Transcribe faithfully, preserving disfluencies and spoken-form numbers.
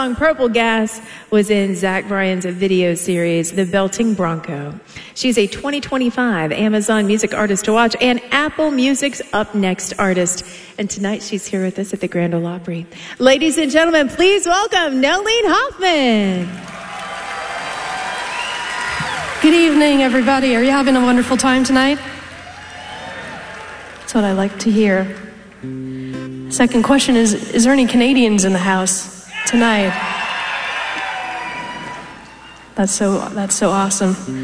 song Purple Gas was in Zach Bryan's video series, The Belting Bronco. She's a twenty twenty-five Amazon Music Artist to Watch and Apple Music's Up Next artist. And tonight she's here with us at the Grand Ole Opry. Ladies and gentlemen, please welcome Nolene Hoffman. Good evening, everybody. Are you having a wonderful time tonight? That's what I like to hear. Second question is, is there any Canadians in the house tonight? That's so, that's so awesome.